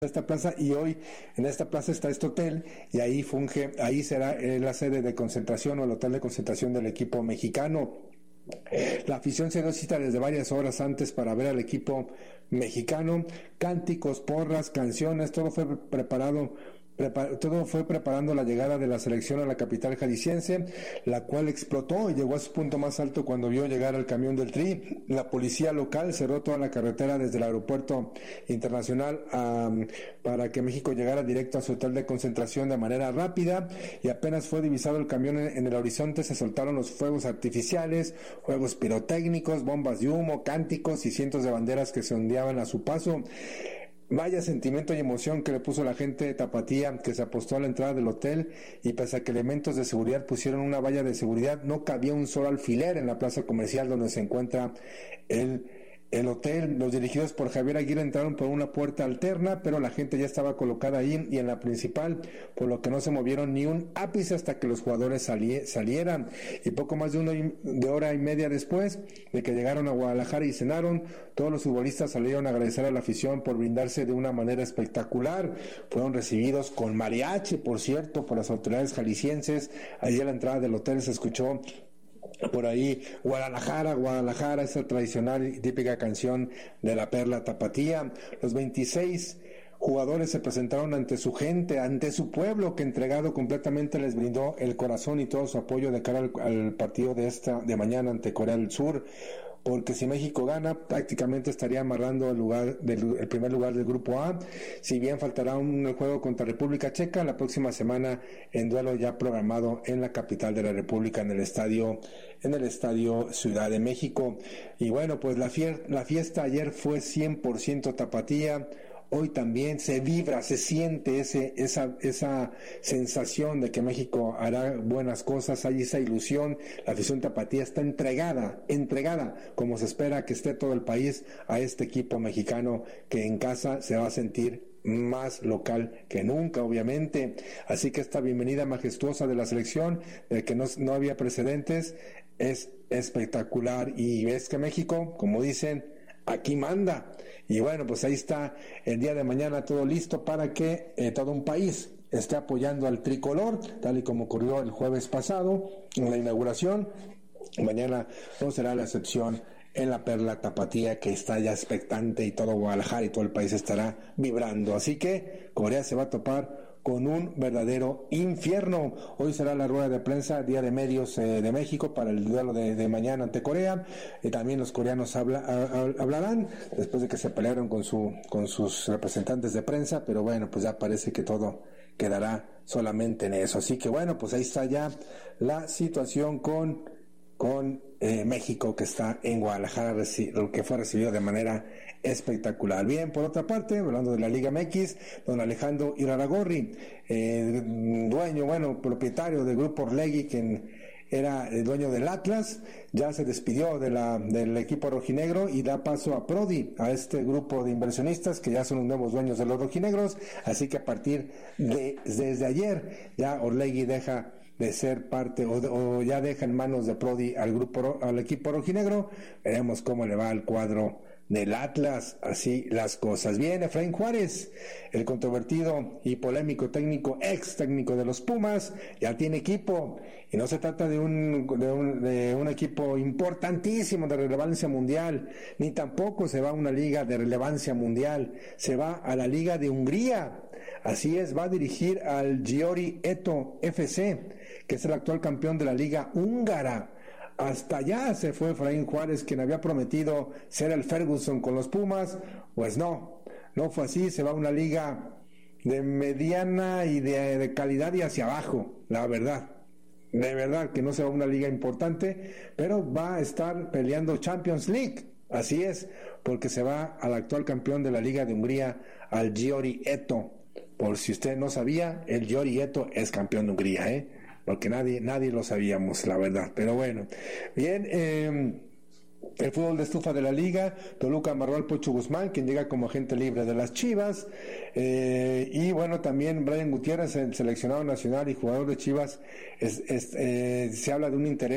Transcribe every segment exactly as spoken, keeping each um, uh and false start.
esta plaza, y hoy en esta plaza está este hotel y ahí funge, ahí será eh, la sede de concentración o el hotel de concentración del equipo mexicano. La afición se dio cita desde varias horas antes para ver al equipo mexicano, cánticos, porras, canciones, todo fue preparado Prepar- todo fue preparando la llegada de la selección a la capital jalisciense, la cual explotó y llegó a su punto más alto cuando vio llegar al camión del Tri. La policía local cerró toda la carretera desde el aeropuerto internacional um, para que México llegara directo a su hotel de concentración de manera rápida, y apenas fue divisado el camión en, en el horizonte se soltaron los fuegos artificiales, juegos pirotécnicos, bombas de humo, cánticos y cientos de banderas que se ondeaban a su paso. Vaya sentimiento y emoción que le puso la gente de Tapatía, que se apostó a la entrada del hotel, y pese a que elementos de seguridad pusieron una valla de seguridad, no cabía un solo alfiler en la plaza comercial donde se encuentra el El hotel. Los dirigidos por Javier Aguirre entraron por una puerta alterna, pero la gente ya estaba colocada ahí y en la principal, por lo que no se movieron ni un ápice hasta que los jugadores sali- salieran. Y poco más de una y, de hora y media después de que llegaron a Guadalajara y cenaron, todos los futbolistas salieron a agradecer a la afición por brindarse de una manera espectacular. Fueron recibidos con mariachi, por cierto, por las autoridades jaliscienses. Allí a la entrada del hotel se escuchó por ahí Guadalajara, Guadalajara, esa tradicional y típica canción de la Perla Tapatía. Los veintiséis jugadores se presentaron ante su gente, ante su pueblo, que entregado completamente les brindó el corazón y todo su apoyo de cara al, al partido de esta de mañana ante Corea del Sur, porque si México gana prácticamente estaría amarrando el lugar del el primer lugar del grupo A. Si bien faltará un juego contra República Checa la próxima semana en duelo ya programado en la capital de la República, en el estadio en el estadio Ciudad de México. Y bueno, pues la, fier, la fiesta ayer fue cien por ciento tapatía. Hoy también se vibra, se siente ese, esa, esa sensación de que México hará buenas cosas, hay esa ilusión. La afición tapatía está entregada, entregada, como se espera que esté todo el país, a este equipo mexicano que en casa se va a sentir más local que nunca, obviamente. Así que esta bienvenida majestuosa de la selección, de que no, no había precedentes, es espectacular. Y ves que México, como dicen, aquí manda. Y bueno, pues ahí está el día de mañana todo listo para que eh, todo un país esté apoyando al tricolor, tal y como ocurrió el jueves pasado en la inauguración. Mañana no será la excepción en la Perla Tapatía, que está ya expectante, y todo Guadalajara y todo el país estará vibrando. Así que Corea se va a topar con un verdadero infierno. Hoy será la rueda de prensa, Día de Medios eh, de México, para el duelo de, de mañana ante Corea. Y también los coreanos habla, a, a, hablarán después de que se pelearon con su con sus representantes de prensa, pero bueno, pues ya parece que todo quedará solamente en eso. Así que bueno, pues ahí está ya la situación con con eh, México, que está en Guadalajara, reci- que fue recibido de manera espectacular. Bien, por otra parte, hablando de la Liga M X, don Alejandro Iraragorri, eh, dueño, bueno, propietario del grupo Orlegui, quien era el dueño del Atlas, ya se despidió de la, del equipo rojinegro y da paso a Prodi, a este grupo de inversionistas que ya son los nuevos dueños de los rojinegros. Así que a partir de desde ayer ya Orlegui deja de ser parte o, o ya deja en manos de Prodi al grupo, al equipo rojinegro. Veremos cómo le va al cuadro del Atlas, así las cosas. Bien, Efraín Juárez, el controvertido y polémico técnico, ex técnico de los Pumas, ya tiene equipo, y no se trata de un, de un, de un equipo importantísimo de relevancia mundial, ni tampoco se va a una liga de relevancia mundial, se va a la Liga de Hungría. Así es, va a dirigir al Győri Eto F C, que es el actual campeón de la Liga Húngara. Hasta allá se fue Efraín Juárez, quien había prometido ser el Ferguson con los Pumas. Pues no, no fue así. Se va a una liga de mediana y de, de calidad y hacia abajo, la verdad. De verdad que no se va a una liga importante, pero va a estar peleando Champions League. Así es, porque se va al actual campeón de la Liga de Hungría, al Győri Eto. Por si usted no sabía, el Győri Eto es campeón de Hungría, ¿eh? Porque nadie, nadie lo sabíamos, la verdad. Pero bueno, bien, eh, el fútbol de estufa de la liga, Toluca amarró al Pocho Guzmán, quien llega como agente libre de las Chivas, eh, y bueno, también Brian Gutiérrez, el seleccionado nacional y jugador de Chivas, es, es, eh, se habla de un interés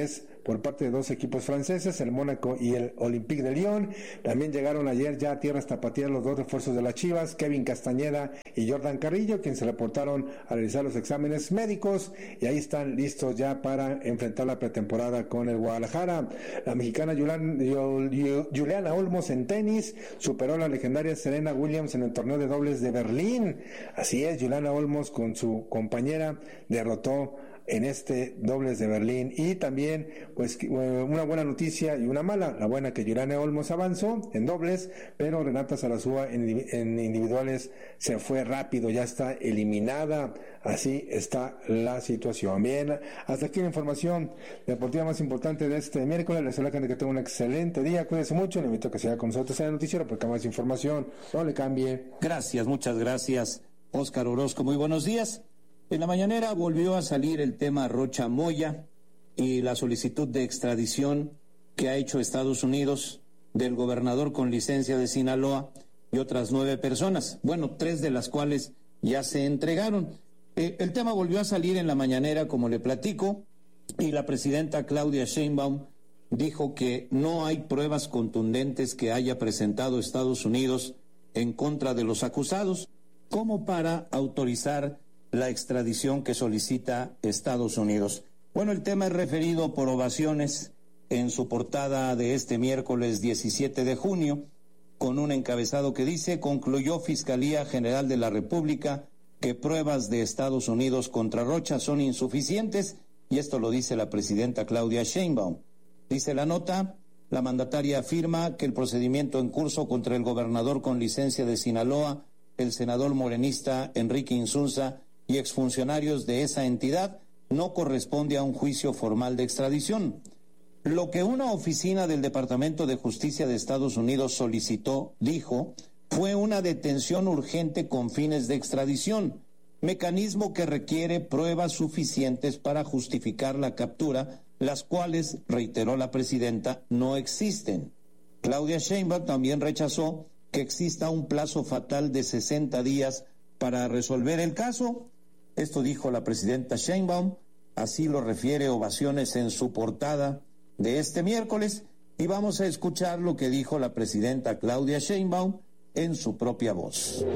por parte de dos equipos franceses, el Mónaco y el Olympique de Lyon. También llegaron ayer ya a tierras tapatías los dos refuerzos de las Chivas, Kevin Castañeda y Jordan Carrillo, quienes se reportaron a realizar los exámenes médicos y ahí están listos ya para enfrentar la pretemporada con el Guadalajara. La mexicana Julian, Juliana Olmos en tenis superó a la legendaria Serena Williams en el torneo de dobles de Berlín. Así es, Juliana Olmos con su compañera derrotó en este dobles de Berlín. Y también pues una buena noticia y una mala. La buena que Juliana Olmos avanzó en dobles, pero Renata Zarazúa en, en individuales se fue rápido, ya está eliminada. Así está la situación. Bien, hasta aquí la información deportiva más importante de este miércoles. Les deseo que tenga un excelente día, cuídense mucho, le invito a que siga con nosotros en el noticiero porque más información, no le cambie. Gracias, muchas gracias, Óscar Orozco, muy buenos días. En la mañanera volvió a salir el tema Rocha Moya y la solicitud de extradición que ha hecho Estados Unidos del gobernador con licencia de Sinaloa y otras nueve personas, bueno, tres de las cuales ya se entregaron. Eh, el tema volvió a salir en la mañanera, como le platico, y la presidenta Claudia Sheinbaum dijo que no hay pruebas contundentes que haya presentado Estados Unidos en contra de los acusados como para autorizar la extradición que solicita Estados Unidos. Bueno, el tema es referido por Ovaciones en su portada de este miércoles diecisiete de junio, con un encabezado que dice: concluyó Fiscalía General de la República que pruebas de Estados Unidos contra Rocha son insuficientes, y esto lo dice la presidenta Claudia Sheinbaum. Dice la nota, la mandataria afirma que el procedimiento en curso contra el gobernador con licencia de Sinaloa, el senador morenista Enrique Insunza y exfuncionarios de esa entidad no corresponde a un juicio formal de extradición. Lo que una oficina del Departamento de Justicia de Estados Unidos solicitó, dijo, fue una detención urgente con fines de extradición, mecanismo que requiere pruebas suficientes para justificar la captura, las cuales, reiteró la presidenta, no existen. Claudia Sheinbaum también rechazó que exista un plazo fatal de sesenta días para resolver el caso. Esto dijo la presidenta Sheinbaum, así lo refiere Ovaciones en su portada de este miércoles, y vamos a escuchar lo que dijo la presidenta Claudia Sheinbaum en su propia voz.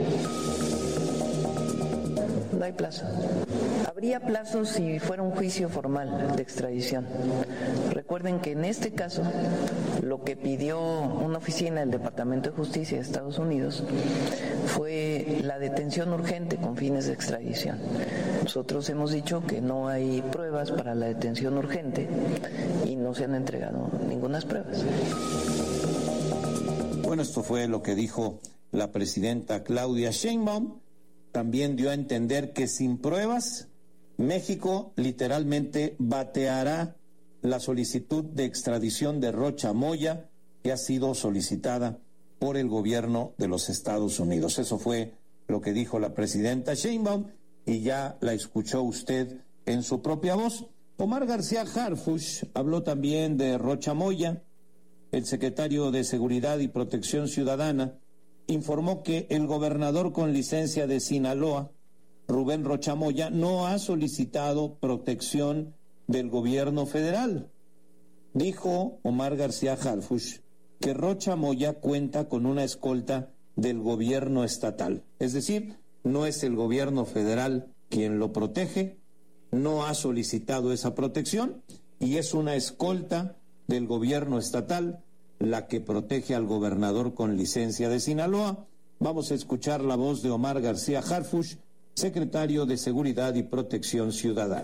No hay plazo. Habría plazo si fuera un juicio formal de extradición. Recuerden que en este caso lo que pidió una oficina del Departamento de Justicia de Estados Unidos fue la detención urgente con fines de extradición. Nosotros hemos dicho que no hay pruebas para la detención urgente y no se han entregado ninguna pruebas. Bueno, esto fue lo que dijo la presidenta Claudia Sheinbaum. También dio a entender que sin pruebas, México literalmente bateará la solicitud de extradición de Rocha Moya que ha sido solicitada por el gobierno de los Estados Unidos. Eso fue lo que dijo la presidenta Sheinbaum y ya la escuchó usted en su propia voz. Omar García Harfuch habló también de Rocha Moya. El secretario de Seguridad y Protección Ciudadana informó que el gobernador con licencia de Sinaloa, Rubén Rocha Moya, no ha solicitado protección del gobierno federal. Dijo Omar García Harfuch que Rocha Moya cuenta con una escolta del gobierno estatal. Es decir, no es el gobierno federal quien lo protege, no ha solicitado esa protección y es una escolta del gobierno estatal la que protege al gobernador con licencia de Sinaloa. Vamos a escuchar la voz de Omar García Harfuch, secretario de Seguridad y Protección Ciudadana.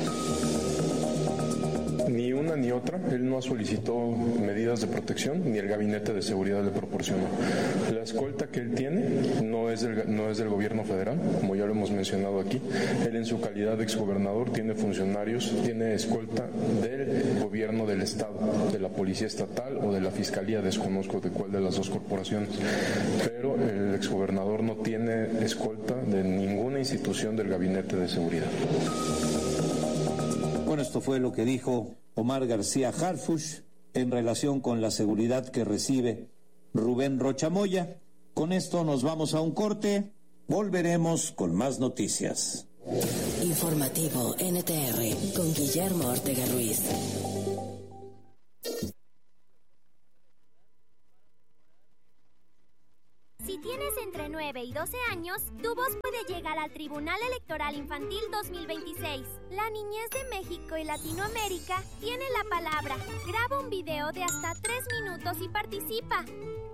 Ni una ni otra. Él no solicitó medidas de protección, ni el gabinete de seguridad le proporcionó. La escolta que él tiene no es del, no es del gobierno federal, como ya lo hemos mencionado aquí. Él, en su calidad de exgobernador, tiene funcionarios, tiene escolta del gobierno del estado, de la policía estatal o de la fiscalía, desconozco de cuál de las dos corporaciones. Pero el exgobernador no tiene escolta de ninguna institución del gabinete de seguridad. Bueno, esto fue lo que dijo Omar García Harfuch en relación con la seguridad que recibe Rubén Rocha Moya. Con esto nos vamos a un corte, volveremos con más noticias. Informativo N T R con Guillermo Ortega Ruiz. nueve y doce años, tu voz puede llegar al Tribunal Electoral Infantil dos mil veintiséis. La niñez de México y Latinoamérica tiene la palabra. Graba un video de hasta tres minutos y participa.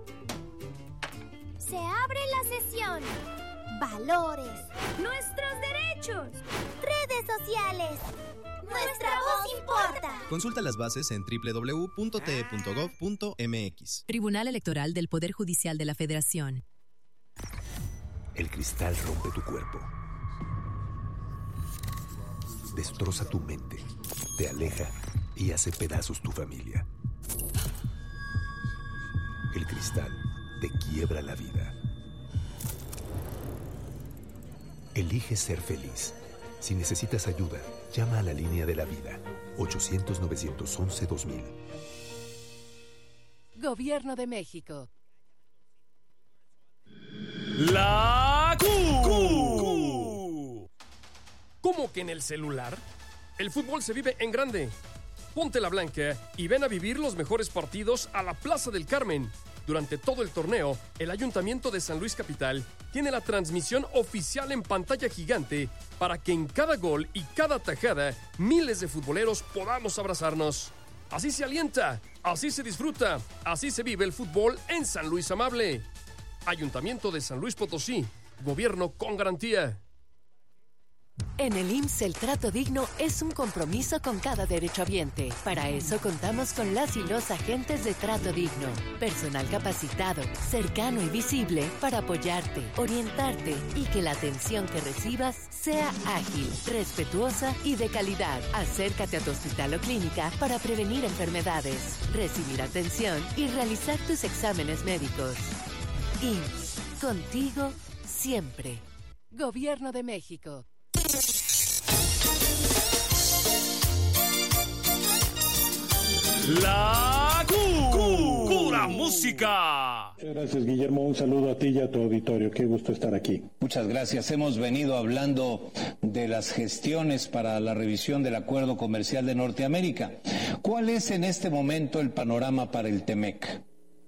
Se abre la sesión. Valores. Nuestros derechos. Redes sociales. Nuestra voz importa. Consulta las bases en doble u doble u doble u punto t e punto gov punto m x. Tribunal Electoral del Poder Judicial de la Federación. El cristal rompe tu cuerpo. Destroza tu mente. Te aleja y hace pedazos tu familia. El cristal te quiebra la vida. Elige ser feliz. Si necesitas ayuda, llama a la línea de la vida. ochocientos, novecientos once, dos mil. Gobierno de México. La Q. Q. ¿Cómo que en el celular? El fútbol se vive en grande. Ponte la blanca y ven a vivir los mejores partidos a la Plaza del Carmen. Durante todo el torneo, el Ayuntamiento de San Luis Capital tiene la transmisión oficial en pantalla gigante para que en cada gol y cada tajada miles de futboleros podamos abrazarnos. Así se alienta, así se disfruta, así se vive el fútbol en San Luis Amable. Ayuntamiento de San Luis Potosí, gobierno con garantía. En el I M S S el trato digno es un compromiso con cada derechohabiente. Para eso contamos con las y los agentes de trato digno. Personal capacitado, cercano y visible para apoyarte, orientarte y que la atención que recibas sea ágil, respetuosa y de calidad. Acércate a tu hospital o clínica para prevenir enfermedades, recibir atención y realizar tus exámenes médicos. I M S S, contigo siempre. Gobierno de México. La Q. Q. Pura música. Muchas gracias, Guillermo. Un saludo a ti y a tu auditorio. Qué gusto estar aquí. Muchas gracias. Hemos venido hablando de las gestiones para la revisión del Acuerdo Comercial de Norteamérica. ¿Cuál es en este momento el panorama para el Temec?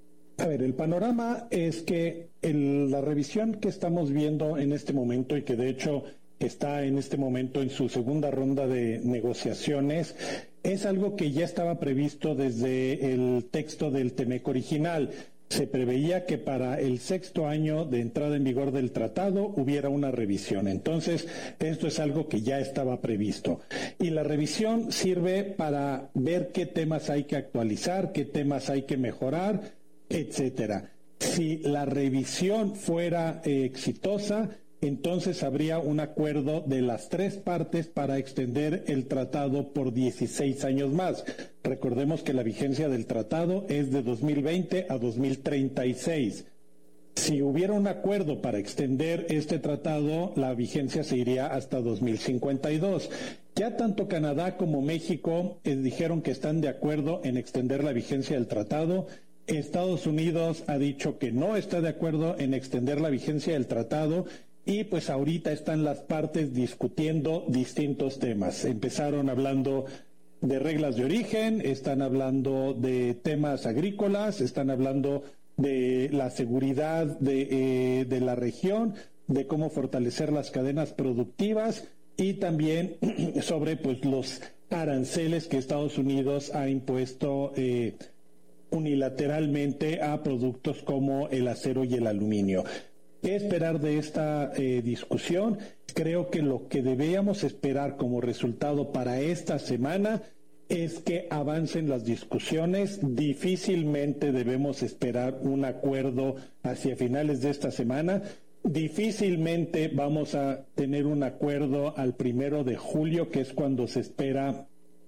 A ver, el panorama es que el, la revisión que estamos viendo en este momento y que de hecho está en este momento en su segunda ronda de negociaciones, es algo que ya estaba previsto desde el texto del Temec original. Se preveía que para el sexto año de entrada en vigor del tratado hubiera una revisión. Entonces, esto es algo que ya estaba previsto. Y la revisión sirve para ver qué temas hay que actualizar, qué temas hay que mejorar, etcétera. Si la revisión fuera eh, exitosa, entonces habría un acuerdo de las tres partes para extender el tratado por dieciséis años más. Recordemos que la vigencia del tratado es de dos mil veinte a dos mil treinta y seis. Si hubiera un acuerdo para extender este tratado, la vigencia se iría hasta dos mil cincuenta y dos. Ya tanto Canadá como México eh, dijeron que están de acuerdo en extender la vigencia del tratado. Estados Unidos ha dicho que no está de acuerdo en extender la vigencia del tratado. Y pues ahorita están las partes discutiendo distintos temas. Empezaron hablando de reglas de origen, están hablando de temas agrícolas, están hablando de la seguridad de, eh, de la región, de cómo fortalecer las cadenas productivas y también sobre pues los aranceles que Estados Unidos ha impuesto eh, unilateralmente a productos como el acero y el aluminio. ¿Qué esperar de esta eh, discusión? Creo que lo que debíamos esperar como resultado para esta semana es que avancen las discusiones. Difícilmente debemos esperar un acuerdo hacia finales de esta semana. Difícilmente vamos a tener un acuerdo al primero de julio, que es cuando se espera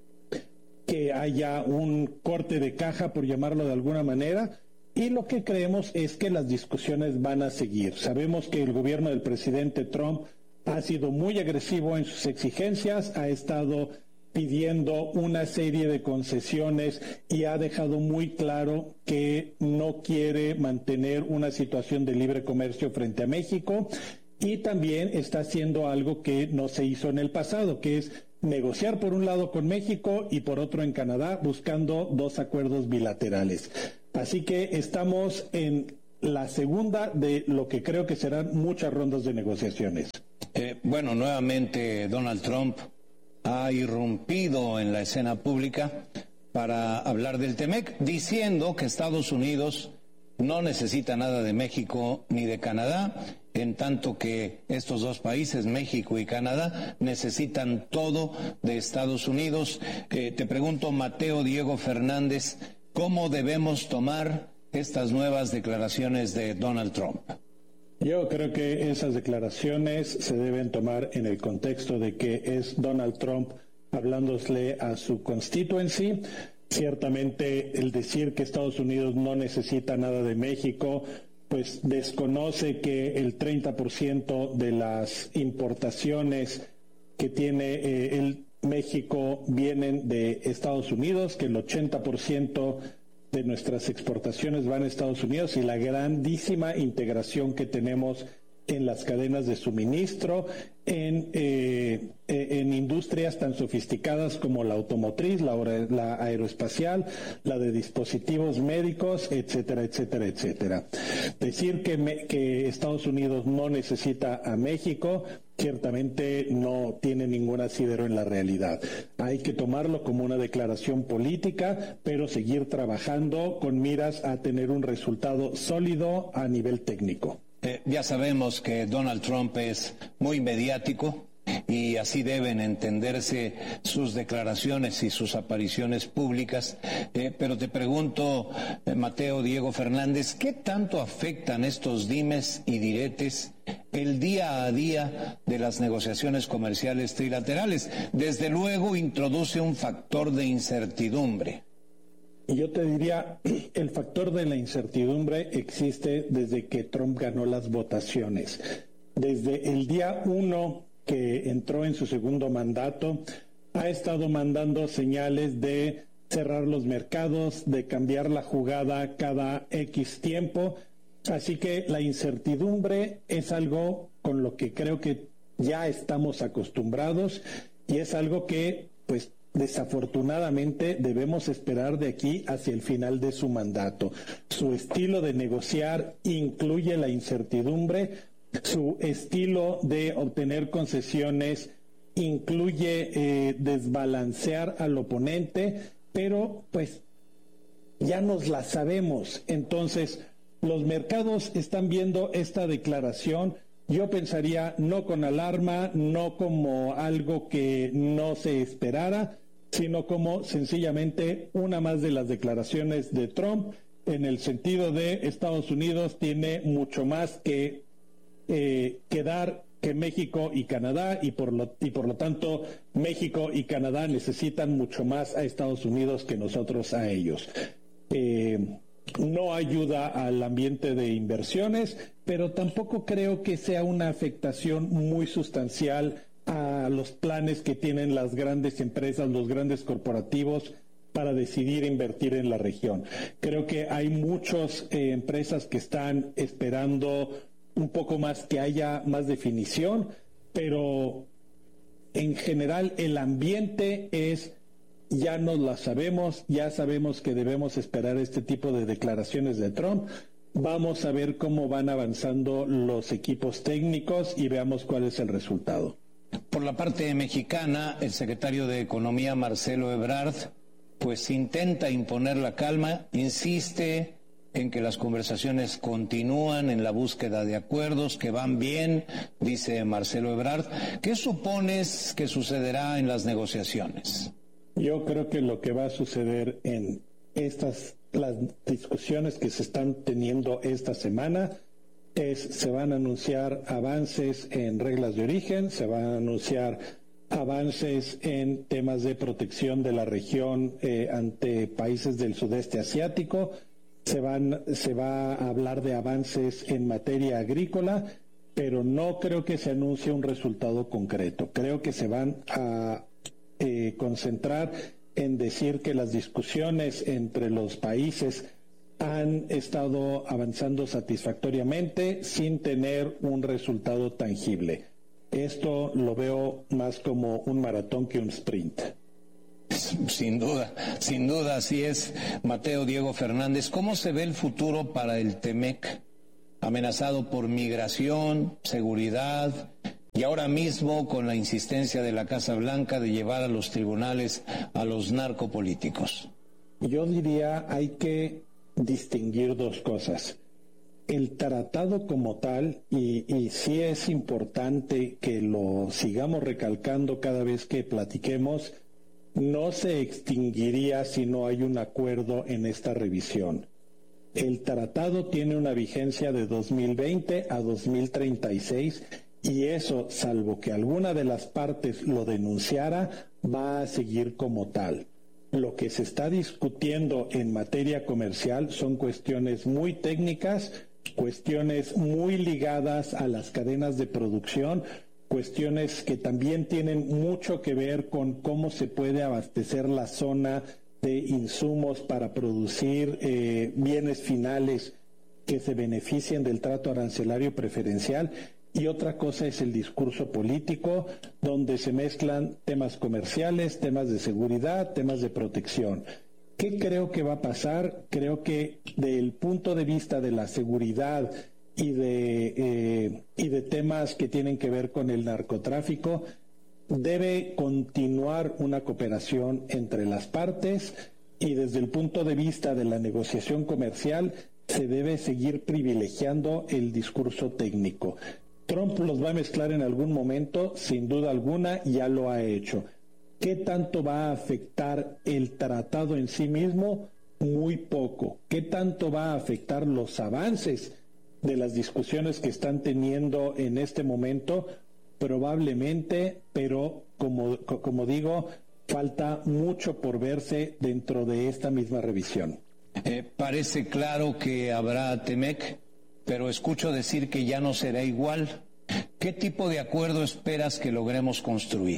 que haya un corte de caja, por llamarlo de alguna manera. Y lo que creemos es que las discusiones van a seguir. Sabemos que el gobierno del presidente Trump ha sido muy agresivo en sus exigencias, ha estado pidiendo una serie de concesiones y ha dejado muy claro que no quiere mantener una situación de libre comercio frente a México, y también está haciendo algo que no se hizo en el pasado, que es negociar por un lado con México y por otro en Canadá, buscando dos acuerdos bilaterales. Así que estamos en la segunda de lo que creo que serán muchas rondas de negociaciones. Eh, bueno, nuevamente Donald Trump ha irrumpido en la escena pública para hablar del Temec, diciendo que Estados Unidos no necesita nada de México ni de Canadá, en tanto que estos dos países, México y Canadá, necesitan todo de Estados Unidos. Eh, te pregunto, Mateo Diego Fernández, ¿cómo debemos tomar estas nuevas declaraciones de Donald Trump? Yo creo que esas declaraciones se deben tomar en el contexto de que es Donald Trump hablándole a su constituency. Ciertamente el decir que Estados Unidos no necesita nada de México, pues desconoce que el treinta por ciento de las importaciones que tiene eh, el México vienen de Estados Unidos, que el ochenta por ciento de nuestras exportaciones van a Estados Unidos y la grandísima integración que tenemos en las cadenas de suministro, en, eh, en industrias tan sofisticadas como la automotriz, la, la aeroespacial, la de dispositivos médicos, etcétera, etcétera, etcétera. Decir que, me, que Estados Unidos no necesita a México ciertamente no tiene ningún asidero en la realidad. Hay que tomarlo como una declaración política, pero seguir trabajando con miras a tener un resultado sólido a nivel técnico. Eh, ya sabemos que Donald Trump es muy mediático y así deben entenderse sus declaraciones y sus apariciones públicas, eh, pero te pregunto, eh, Mateo Diego Fernández, ¿qué tanto afectan estos dimes y diretes el día a día de las negociaciones comerciales trilaterales? Desde luego introduce un factor de incertidumbre. Y yo te diría, el factor de la incertidumbre existe desde que Trump ganó las votaciones. Desde el día uno que entró en su segundo mandato, ha estado mandando señales de cerrar los mercados, de cambiar la jugada cada X tiempo. Así que la incertidumbre es algo con lo que creo que ya estamos acostumbrados y es algo que, pues, desafortunadamente debemos esperar de aquí hacia el final de su mandato. Su estilo de negociar incluye la incertidumbre, su estilo de obtener concesiones incluye eh, desbalancear al oponente, pero pues ya nos la sabemos. Entonces, los mercados están viendo esta declaración. Yo pensaría no con alarma, no como algo que no se esperara, sino como sencillamente una más de las declaraciones de Trump, en el sentido de Estados Unidos tiene mucho más que, eh, que dar que México y Canadá, y por, lo, y por lo tanto México y Canadá necesitan mucho más a Estados Unidos que nosotros a ellos. Eh, no ayuda al ambiente de inversiones, pero tampoco creo que sea una afectación muy sustancial a los planes que tienen las grandes empresas, los grandes corporativos para decidir invertir en la región. Creo que hay muchas eh, empresas que están esperando un poco más que haya más definición, pero en general el ambiente es, ya nos la sabemos, ya sabemos que debemos esperar este tipo de declaraciones de Trump. Vamos a ver cómo van avanzando los equipos técnicos y veamos cuál es el resultado. Por la parte mexicana, el secretario de Economía, Marcelo Ebrard, pues intenta imponer la calma, insiste en que las conversaciones continúan en la búsqueda de acuerdos, que van bien, dice Marcelo Ebrard. ¿Qué supones que sucederá en las negociaciones? Yo creo que lo que va a suceder en estas las discusiones que se están teniendo esta semana es, se van a anunciar avances en reglas de origen, se van a anunciar avances en temas de protección de la región eh, ante países del sudeste asiático, se van, se va a hablar de avances en materia agrícola, pero no creo que se anuncie un resultado concreto. Creo que se van a eh, concentrar en decir que las discusiones entre los países han estado avanzando satisfactoriamente sin tener un resultado tangible. Esto lo veo más como un maratón que un sprint. Sin duda, sin duda, así es. Mateo Diego Fernández, ¿cómo se ve el futuro para el Temec? amenazado por migración, seguridad y ahora mismo con la insistencia de la Casa Blanca de llevar a los tribunales a los narcopolíticos? Yo diría hay que distinguir dos cosas. El tratado como tal, y, y sí es importante que lo sigamos recalcando cada vez que platiquemos, no se extinguiría si no hay un acuerdo en esta revisión. El tratado tiene una vigencia de dos mil veinte a dos mil treinta y seis y eso, salvo que alguna de las partes lo denunciara, va a seguir como tal. Lo que se está discutiendo en materia comercial son cuestiones muy técnicas, cuestiones muy ligadas a las cadenas de producción, cuestiones que también tienen mucho que ver con cómo se puede abastecer la zona de insumos para producir eh, bienes finales que se beneficien del trato arancelario preferencial, y otra cosa es el discurso político, donde se mezclan temas comerciales, temas de seguridad, temas de protección. ¿Qué creo que va a pasar? Creo que del punto de vista de la seguridad y de, eh, y de temas que tienen que ver con el narcotráfico, debe continuar una cooperación entre las partes, y desde el punto de vista de la negociación comercial se debe seguir privilegiando el discurso técnico. Trump los va a mezclar en algún momento, sin duda alguna, ya lo ha hecho. ¿Qué tanto va a afectar el tratado en sí mismo? Muy poco. ¿Qué tanto va a afectar los avances de las discusiones que están teniendo en este momento? Probablemente, pero como, como digo, falta mucho por verse dentro de esta misma revisión. Eh, parece claro que habrá TEMEC, pero escucho decir que ya no será igual. ¿Qué tipo de acuerdo esperas que logremos construir?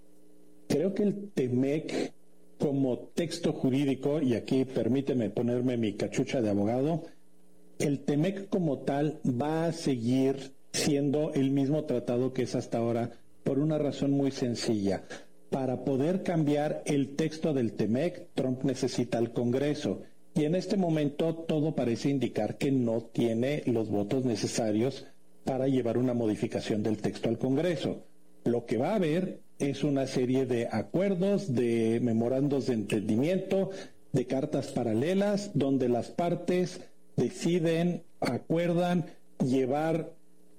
Creo que el TEMEC, como texto jurídico, y aquí permíteme ponerme mi cachucha de abogado, el TEMEC como tal va a seguir siendo el mismo tratado que es hasta ahora, por una razón muy sencilla. Para poder cambiar el texto del TEMEC, Trump necesita al Congreso, y en este momento todo parece indicar que no tiene los votos necesarios para llevar una modificación del texto al Congreso. Lo que va a haber es una serie de acuerdos, de memorandos de entendimiento, de cartas paralelas, donde las partes deciden, acuerdan llevar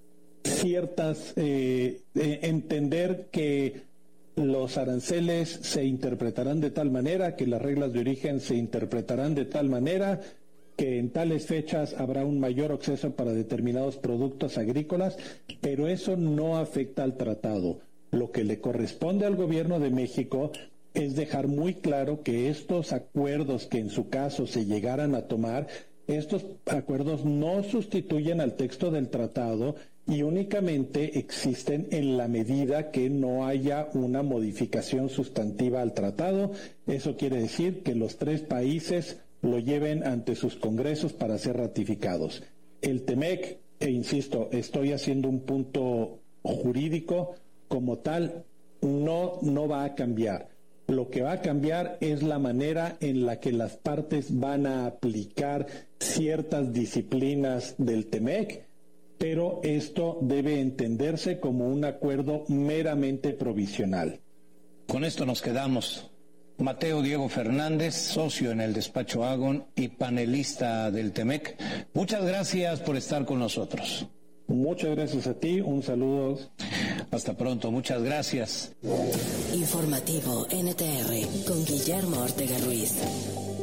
ciertas, eh, eh, entender que los aranceles se interpretarán de tal manera, que las reglas de origen se interpretarán de tal manera, que en tales fechas habrá un mayor acceso para determinados productos agrícolas, pero eso no afecta al tratado. Lo que le corresponde al gobierno de México es dejar muy claro que estos acuerdos que en su caso se llegaran a tomar, estos acuerdos no sustituyen al texto del tratado y únicamente existen en la medida que no haya una modificación sustantiva al tratado. Eso quiere decir que los tres países lo lleven ante sus congresos para ser ratificados. El TEMEC, e insisto, estoy haciendo un punto jurídico, como tal, no, no va a cambiar. Lo que va a cambiar es la manera en la que las partes van a aplicar ciertas disciplinas del TEMEC, pero esto debe entenderse como un acuerdo meramente provisional. Con esto nos quedamos. Mateo Diego Fernández, socio en el despacho Agon y panelista del TEMEC, muchas gracias por estar con nosotros. Muchas gracias a ti, un saludo. Hasta pronto, muchas gracias. Informativo N T R con Guillermo Ortega Ruiz.